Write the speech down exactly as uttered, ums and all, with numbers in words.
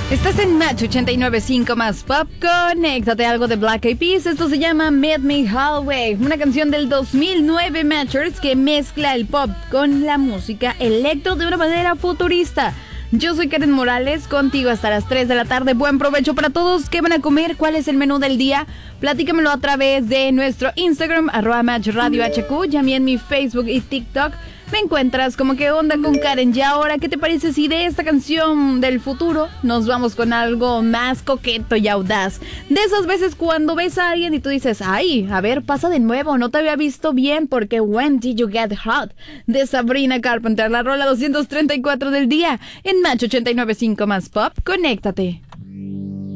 Estás en Match ochenta y nueve punto cinco más Pop. Conéctate a algo de Black Eyed Peas. Esto se llama Meet Me Halfway, una canción del dos mil nueve Matchers que mezcla el pop con la música electro de una manera futurista. Yo soy Karen Morales, contigo hasta las tres de la tarde. Buen provecho para todos. ¿Qué van a comer? ¿Cuál es el menú del día? Platícamelo a través de nuestro Instagram, arroba Match Radio H Q, y también mi Facebook y TikTok. Me encuentras como que onda con Karen. Y ahora, ¿qué te parece si de esta canción del futuro nos vamos con algo más coqueto y audaz? De esas veces cuando ves a alguien y tú dices, ay, a ver, pasa de nuevo, no te había visto bien porque When Did You Get Hot, de Sabrina Carpenter, la rola doscientos treinta y cuatro del día, en Match ochenta y nueve punto cinco más Pop. Conéctate.